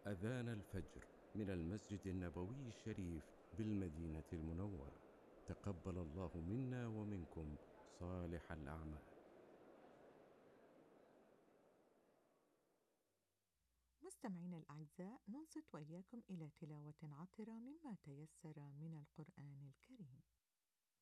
أذان الفجر من المسجد النبوي الشريف بالمدينة المنورة. تقبل الله منا ومنكم صالح الأعمال. مستمعينا الأعزاء، ننصت وإياكم إلى تلاوة عطرة مما تيسر من القرآن الكريم.